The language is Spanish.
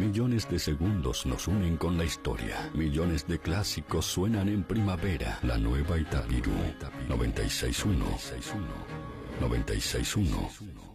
Millones de segundos nos unen con la historia. Millones de clásicos suenan en primavera. La nueva Itapirú. 96.1. 96.1.